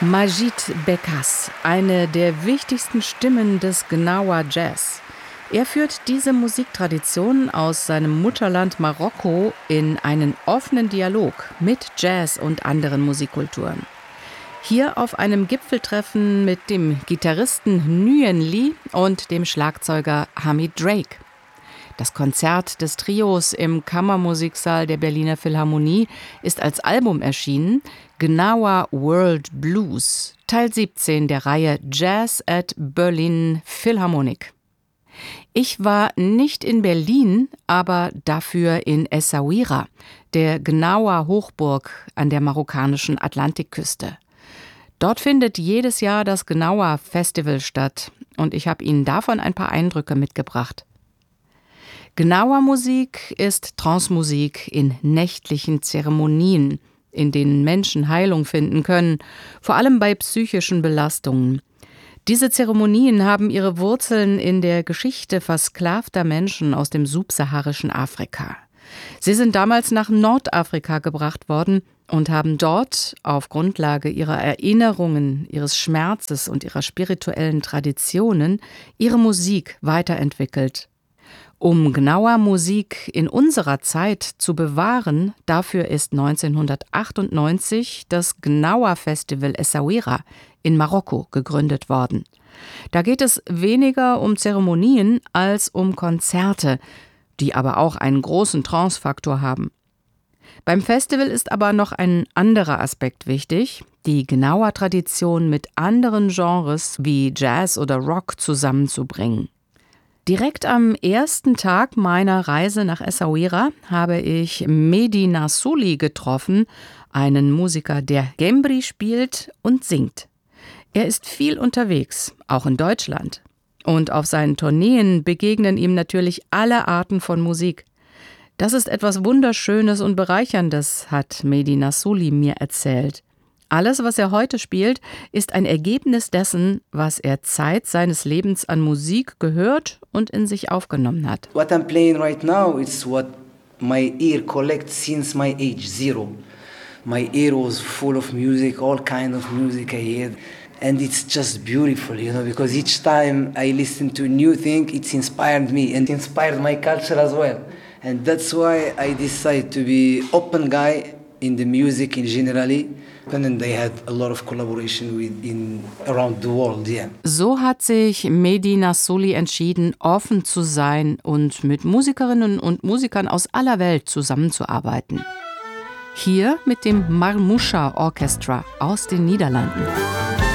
Majid Bekas, eine der wichtigsten Stimmen des Gnawa Jazz. Er führt diese Musiktradition aus seinem Mutterland Marokko in einen offenen Dialog mit Jazz und anderen Musikkulturen. Hier auf einem Gipfeltreffen mit dem Gitarristen Nguyen Ly und dem Schlagzeuger Hamid Drake. Das Konzert des Trios im Kammermusiksaal der Berliner Philharmonie ist als Album erschienen, Gnawa World Blues, Teil 17 der Reihe Jazz at Berlin Philharmonic. Ich war nicht in Berlin, aber dafür in Essaouira, der Gnawa Hochburg an der marokkanischen Atlantikküste. Dort findet jedes Jahr das Gnawa Festival statt und ich habe Ihnen davon ein paar Eindrücke mitgebracht. Gnawa-Musik ist Trance-Musik in nächtlichen Zeremonien, in denen Menschen Heilung finden können, vor allem bei psychischen Belastungen. Diese Zeremonien haben ihre Wurzeln in der Geschichte versklavter Menschen aus dem subsaharischen Afrika. Sie sind damals nach Nordafrika gebracht worden und haben dort auf Grundlage ihrer Erinnerungen, ihres Schmerzes und ihrer spirituellen Traditionen ihre Musik weiterentwickelt. Um Gnawa-Musik in unserer Zeit zu bewahren, dafür ist 1998 das Gnawa-Festival Essaouira in Marokko gegründet worden. Da geht es weniger um Zeremonien als um Konzerte, die aber auch einen großen Trance-Faktor haben. Beim Festival ist aber noch ein anderer Aspekt wichtig, die Gnawa-Tradition mit anderen Genres wie Jazz oder Rock zusammenzubringen. Direkt am ersten Tag meiner Reise nach Essaouira habe ich Mehdi Nassouli getroffen, einen Musiker, der Gembri spielt und singt. Er ist viel unterwegs, auch in Deutschland. Und auf seinen Tourneen begegnen ihm natürlich alle Arten von Musik. Das ist etwas Wunderschönes und Bereicherndes, hat Mehdi Nassouli mir erzählt. Alles, was er heute spielt, ist ein Ergebnis dessen, was er Zeit seines Lebens an Musik gehört und in sich aufgenommen hat. What I'm playing right now is what my ear collects since my age 0. My ear was full of music, all kind of music I heard. And it's just beautiful, because each time I listen to a new thing, it's inspired me and inspired my culture as well. And that's why I decided to be open guy in the music in generally. And they had a lot of collaboration around the world, yeah. So hat sich Mehdi Nassouli entschieden, offen zu sein und mit Musikerinnen und Musikern aus aller Welt zusammenzuarbeiten. Hier mit dem Marmoucha Orchestra aus den Niederlanden.